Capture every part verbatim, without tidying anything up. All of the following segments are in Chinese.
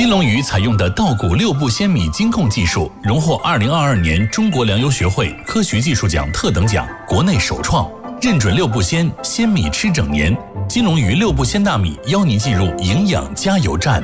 金龙鱼采用的稻谷六步鲜米精控技术，荣获二零二二年中国粮油学会科学技术奖特等奖，国内首创，认准六步鲜，鲜米吃整年。金龙鱼六步鲜大米邀您进入营养加油站。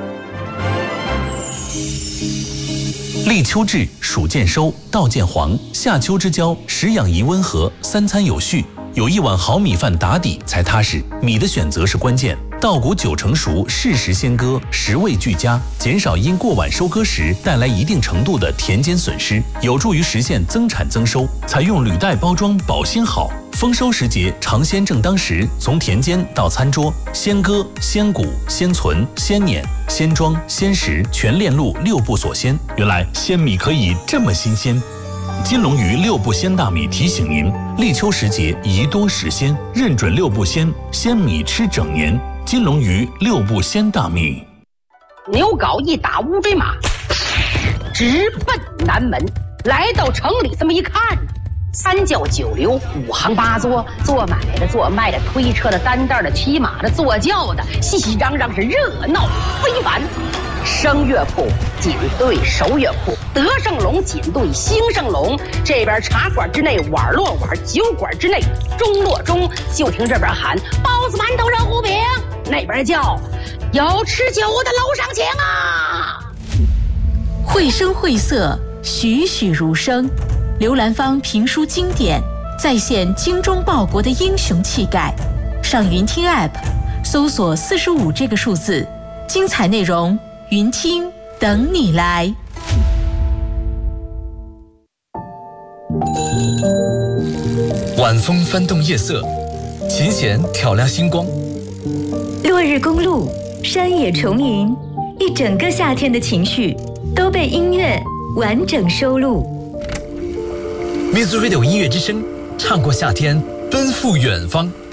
立秋至，暑渐收，稻渐黄，夏秋之交，食养宜温和，三餐有序，有一碗好米饭打底才踏实。米的选择是关键，稻谷九成熟，适时先割，食味俱佳，减少因过晚收割时带来一定程度的田间损失，有助于实现增产增收。采用履带包装保鲜好，丰收时节尝鲜正当时，从田间到餐桌，先割、先谷、先存、先碾、先装、先食，全链路六步所鲜。原来鲜米可以这么新鲜。金龙鱼六步鲜大米提醒您，立秋时节宜多食鲜，认准六步鲜，鲜米吃整年。金龙鱼六步鲜大米。 牛皋一打乌骓马，直奔南门。来到城里，这么一看，三教九流，五行八作，做买的、做卖的，推车的、担担的、骑马的、坐轿的，熙熙攘攘，是热闹非凡。声乐铺紧对手乐铺，德胜龙紧对兴盛龙。这边茶馆之内碗落碗，酒馆之内钟落钟。就听这边喊包子、馒头、肉糊饼，那边叫有吃酒的楼上请啊！ 绘声绘色，栩栩如生。刘兰芳评书经典，再现精忠报国的英雄气概。上云听 App 搜索四十五这个数字，精彩内容云听等你来。 晚风翻动夜色，琴弦挑亮星光。 落日公路，山野重吟，一整个夏天的情绪都被音乐完整收录。 Music Radio 音乐之声，唱过夏天，奔赴远方。